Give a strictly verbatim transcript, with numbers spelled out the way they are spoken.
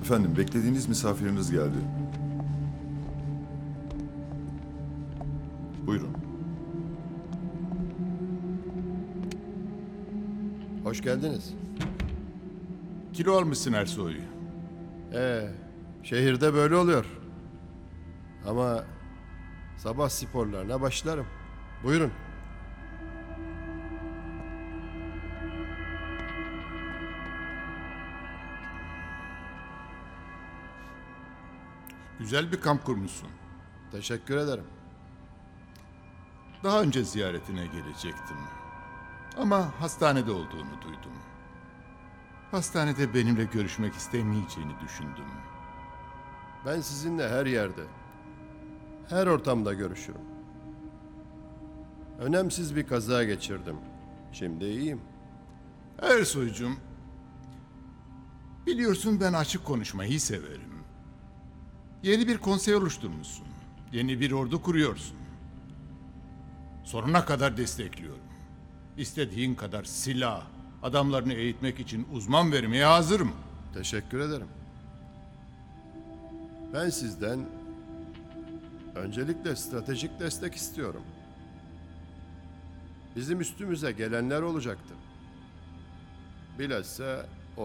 Efendim, beklediğiniz misafiriniz geldi. Buyurun. Hoş geldiniz. Kilo almışsın Ersoy. Ee, şehirde böyle oluyor. Ama sabah sporlarına başlarım. Buyurun. Güzel bir kamp kurmuşsun. Teşekkür ederim. Daha önce ziyaretine gelecektim. Ama hastanede olduğunu duydum. Hastanede benimle görüşmek istemeyeceğini düşündüm. Ben sizinle her yerde, her ortamda görüşürüm. Önemsiz bir kaza geçirdim. Şimdi iyiyim. Ersoy'cum, biliyorsun ben açık konuşmayı severim. Yeni bir konsey oluşturmuşsun. Yeni bir ordu kuruyorsun. Sonuna kadar destekliyorum. İstediğin kadar silah, adamlarını eğitmek için uzman vermeye hazırım. Teşekkür ederim. Ben sizden öncelikle stratejik destek istiyorum. Bizim üstümüze gelenler olacaktır. Bilhassa